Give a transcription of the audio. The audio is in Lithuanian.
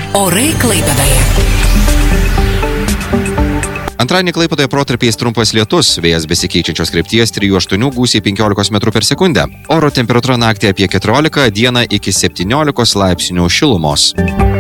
Orai Klaipėdoje. Antradienį Klaipėdoje protarpiais trumpas lietus, vėjas besikeičiančios krypties 3-8 gūsiai 15 metrų per sekundę. Oro temperatūra naktį apie 14, dieną iki 17 laipsnių šilumos.